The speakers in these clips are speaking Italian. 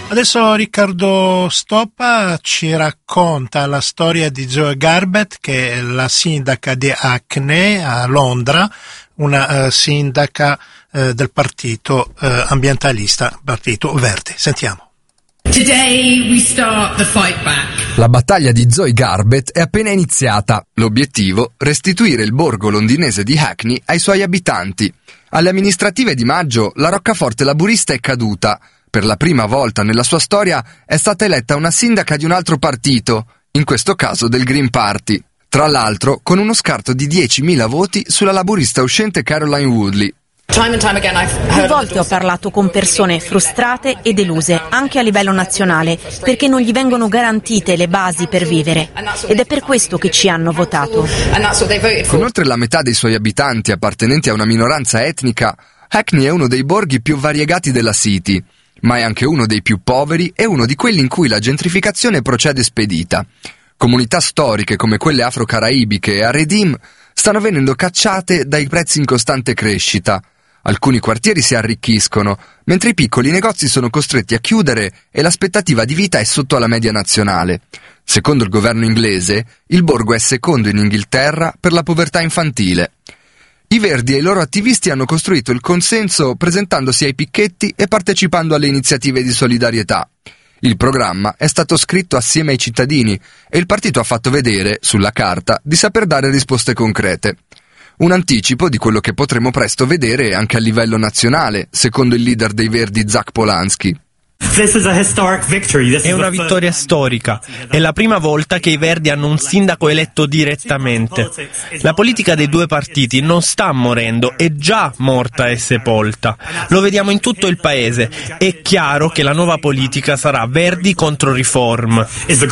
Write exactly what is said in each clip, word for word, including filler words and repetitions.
Adesso Riccardo Stoppa ci racconta la storia di Zoe Garbett, che è la sindaca di Hackney a Londra, una uh, sindaca uh, del partito uh, ambientalista, partito Verde. Sentiamo. Today we start the fight back. La battaglia di Zoe Garbett è appena iniziata. L'obiettivo? Restituire il borgo londinese di Hackney ai suoi abitanti. Alle amministrative di maggio la roccaforte laburista è caduta. Per la prima volta nella sua storia è stata eletta una sindaca di un altro partito, in questo caso del Green Party. Tra l'altro con uno scarto di diecimila voti sulla laburista uscente Caroline Woodley. Più volte ho parlato con persone frustrate e deluse, anche a livello nazionale, perché non gli vengono garantite le basi per vivere. Ed è per questo che ci hanno votato. Con oltre la metà dei suoi abitanti appartenenti a una minoranza etnica, Hackney è uno dei borghi più variegati della City, ma è anche uno dei più poveri e uno di quelli in cui la gentrificazione procede spedita. Comunità storiche come quelle afro-caraibiche e a Redeem stanno venendo cacciate dai prezzi in costante crescita. Alcuni quartieri si arricchiscono, mentre i piccoli negozi sono costretti a chiudere e l'aspettativa di vita è sotto alla media nazionale. Secondo il governo inglese, il borgo è secondo in Inghilterra per la povertà infantile. I Verdi e i loro attivisti hanno costruito il consenso presentandosi ai picchetti e partecipando alle iniziative di solidarietà. Il programma è stato scritto assieme ai cittadini e il partito ha fatto vedere, sulla carta, di saper dare risposte concrete. Un anticipo di quello che potremo presto vedere anche a livello nazionale, secondo il leader dei Verdi Zach Polanski. È una vittoria storica. È la prima volta che i Verdi hanno un sindaco eletto direttamente. La politica dei due partiti non sta morendo, è già morta e sepolta. Lo vediamo in tutto il paese. È chiaro che la nuova politica sarà Verdi contro Reform.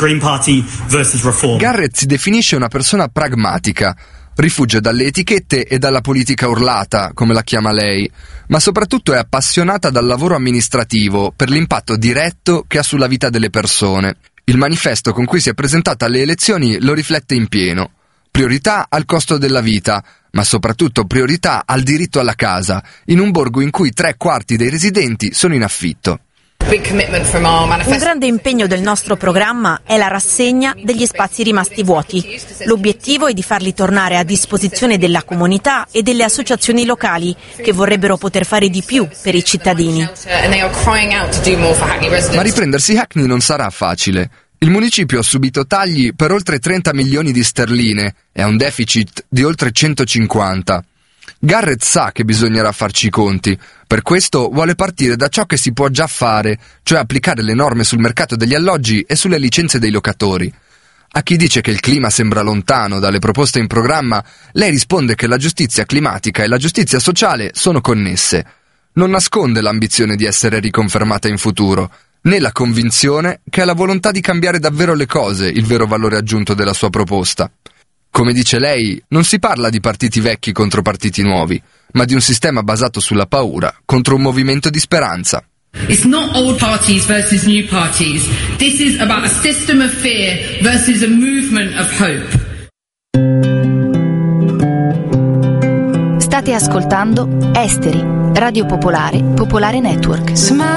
Garrett si definisce una persona pragmatica. Rifugge dalle etichette e dalla politica urlata, come la chiama lei, ma soprattutto è appassionata dal lavoro amministrativo per l'impatto diretto che ha sulla vita delle persone. Il manifesto con cui si è presentata alle elezioni lo riflette in pieno. Priorità al costo della vita, ma soprattutto priorità al diritto alla casa, in un borgo in cui tre quarti dei residenti sono in affitto. Un grande impegno del nostro programma è la rassegna degli spazi rimasti vuoti. L'obiettivo è di farli tornare a disposizione della comunità e delle associazioni locali che vorrebbero poter fare di più per i cittadini. Ma riprendersi Hackney non sarà facile. Il municipio ha subito tagli per oltre trenta milioni di sterline e ha un deficit di oltre centocinquanta. Garrett sa che bisognerà farci i conti, per questo vuole partire da ciò che si può già fare, cioè applicare le norme sul mercato degli alloggi e sulle licenze dei locatori. A chi dice che il clima sembra lontano dalle proposte in programma, lei risponde che la giustizia climatica e la giustizia sociale sono connesse. Non nasconde l'ambizione di essere riconfermata in futuro, né la convinzione che è la volontà di cambiare davvero le cose il vero valore aggiunto della sua proposta. Come dice lei, non si parla di partiti vecchi contro partiti nuovi, ma di un sistema basato sulla paura contro un movimento di speranza. It's not old parties versus new parties. This is about a system of fear versus a movement of hope. State ascoltando Esteri, Radio Popolare, Popolare Network.